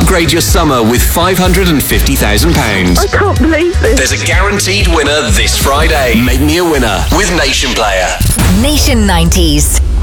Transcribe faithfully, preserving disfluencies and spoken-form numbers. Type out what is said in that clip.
upgrade your summer with five hundred fifty thousand pounds. I can't believe this. There's a guaranteed winner this Friday. Make me a winner with Nation Player. Nation nineties.